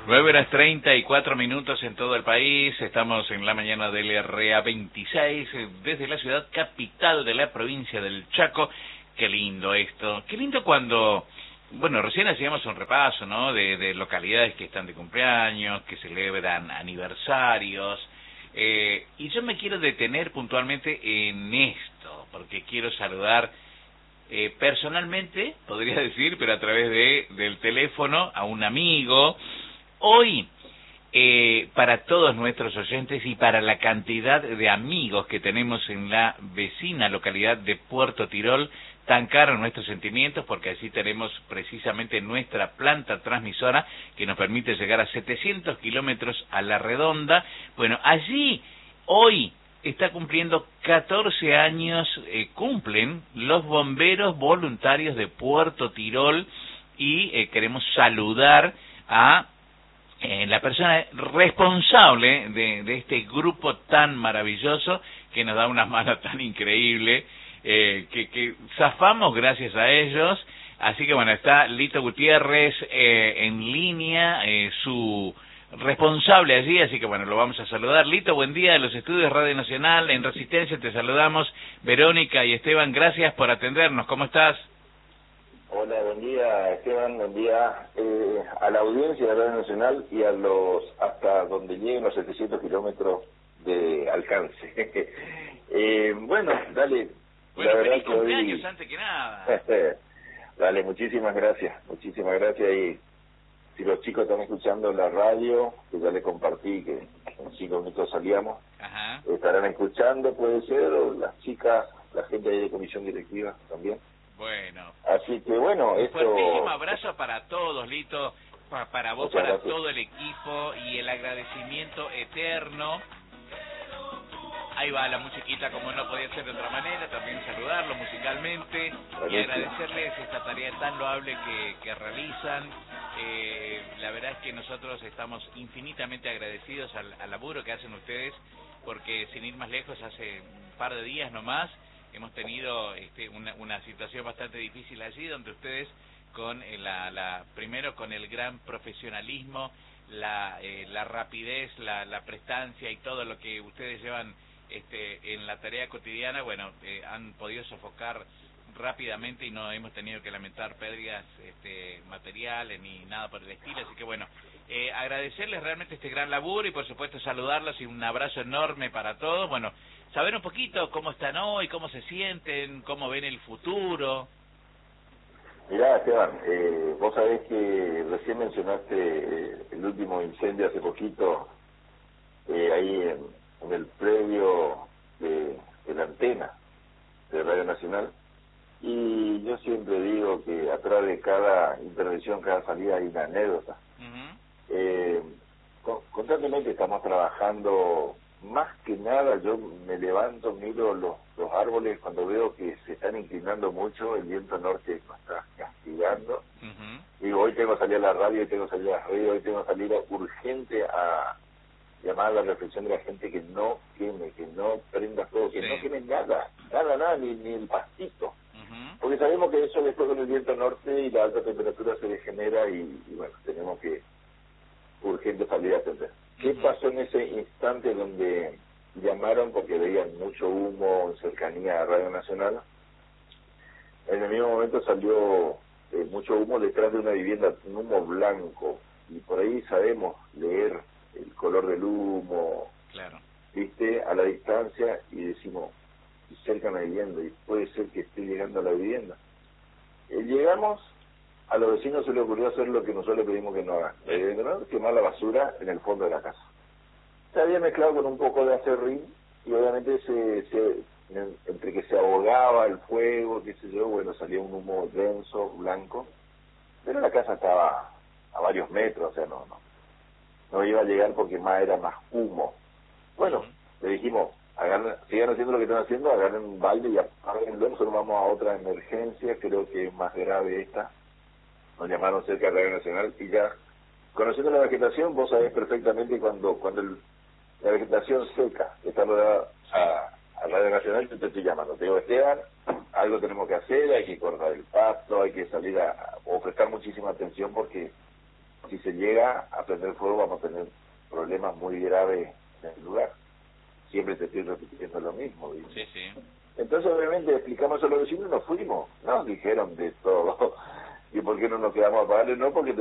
9:34 en todo el país. Estamos en la mañana del RA 26 desde la ciudad capital de la provincia del Chaco. Qué lindo esto. Qué lindo cuando, bueno, recién hacíamos un repaso, ¿no? De localidades que están de cumpleaños, que celebran aniversarios. Y yo me quiero detener puntualmente en esto, porque quiero saludar personalmente, podría decir, pero a través del teléfono, a un amigo. Hoy, para todos nuestros oyentes y para la cantidad de amigos que tenemos en la vecina localidad de Puerto Tirol, tan caro nuestros sentimientos, porque así tenemos precisamente nuestra planta transmisora que nos permite llegar a 700 kilómetros a la redonda. Bueno, allí hoy está cumpliendo 14 años, cumplen los bomberos voluntarios de Puerto Tirol y queremos saludar a la persona responsable de este grupo tan maravilloso que nos da una mano tan increíble, que zafamos gracias a ellos. Así que bueno, está Lito Gutiérrez en línea, su responsable allí, así que bueno, lo vamos a saludar. Lito, buen día de los estudios Radio Nacional, en Resistencia te saludamos, Verónica y Esteban, gracias por atendernos, ¿cómo estás? Hola, buen día Esteban, buen día a la audiencia de Radio Nacional y a los hasta donde lleguen los 700 kilómetros de alcance. Bueno, dale. Bueno, la verdad feliz que cumpleaños hoy... antes que nada. Dale, muchísimas gracias y si los chicos están escuchando la radio, que ya les compartí que en 5 minutos salíamos, Ajá. Estarán escuchando, puede ser, o las chicas, la gente ahí de comisión directiva también. Bueno. Así que bueno, Un esto... fuertísimo abrazo para todos, Lito, para vos, Muchas para gracias. todo el equipo y el agradecimiento eterno. Ahí va la musiquita, como no podía ser de otra manera, también saludarlo musicalmente y agradecerles esta tarea tan loable que realizan. La verdad es que nosotros estamos infinitamente agradecidos al laburo que hacen ustedes, porque sin ir más lejos, hace un par de días nomás, hemos tenido una situación bastante difícil allí, donde ustedes con primero con el gran profesionalismo, la rapidez, la prestancia y todo lo que ustedes llevan en la tarea cotidiana, bueno, han podido sofocar rápidamente y no hemos tenido que lamentar pérdidas materiales ni nada por el estilo, así que bueno, agradecerles realmente este gran laburo y por supuesto saludarlos y un abrazo enorme para todos. Bueno, saber un poquito cómo están hoy, cómo se sienten, cómo ven el futuro. Mirá, Esteban, vos sabés que recién mencionaste el último incendio hace poquito, ahí en el predio de la antena de Radio Nacional, y yo siempre digo que atrás de cada intervención, cada salida hay una anécdota. Constantemente estamos trabajando, más que nada yo me levanto, miro los árboles cuando veo que se están inclinando mucho, el viento norte nos está castigando. Digo, hoy tengo que salir a la radio, hoy tengo que salir a la radio, hoy tengo que salir urgente a llamar a la reflexión de la gente que no queme, que no prenda fuego, que no queme nada, ni el pastito. Porque sabemos que eso después con el viento norte y la alta temperatura se degenera y bueno, tenemos que urgente salir a atender. ¿Qué pasó en ese instante donde llamaron porque veían mucho humo en cercanía a Radio Nacional? En el mismo momento salió mucho humo detrás de una vivienda, un humo blanco, y por ahí sabemos leer el color del humo, claro, viste, a la distancia, y decimos, y cerca a la vivienda, y puede ser que esté llegando a la vivienda. Llegamos, a los vecinos se les ocurrió hacer lo que nosotros le pedimos que no hagan, quemar la basura en el fondo de la casa. Se había mezclado con un poco de acerrín, y obviamente entre que se ahogaba el fuego, qué sé yo, bueno, salía un humo denso, blanco, pero la casa estaba a varios metros, o sea, no iba a llegar porque era más humo. Bueno, le dijimos, sigan haciendo lo que están haciendo, agarren un balde y apáguenlo, nosotros vamos a otra emergencia, creo que es más grave esta. Nos llamaron cerca de Radio Nacional y ya, conociendo la vegetación, vos sabés perfectamente cuando la vegetación seca está rodeada a Radio Nacional, yo te estoy llamando, te digo, Esteban, algo tenemos que hacer, hay que cortar el pasto, hay que salir o prestar muchísima atención porque Si se llega a prender fuego vamos a tener problemas muy graves en el lugar. Siempre te estoy repitiendo lo mismo. Sí, sí. Entonces obviamente explicamos a los vecinos y nos fuimos. Nos dijeron de todo. ¿Y por qué no nos quedamos a pagarle? No, porque